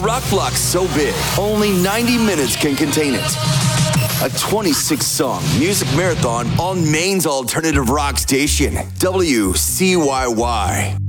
rock block's so big, only 90 minutes can contain it. A 26-song music marathon on Maine's alternative rock station, WCYY.